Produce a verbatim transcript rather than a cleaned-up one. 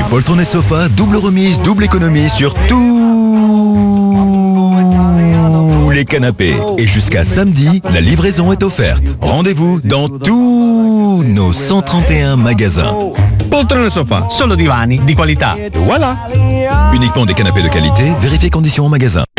Poltron et sofa, double remise, double économie sur tous les canapés. Et jusqu'à samedi, la livraison est offerte. Rendez-vous dans tous nos cent trente et un magasins. Poltron et sofa, solo divani di qualità. Voilà. Uniquement des canapés de qualité, vérifiez conditions en magasin.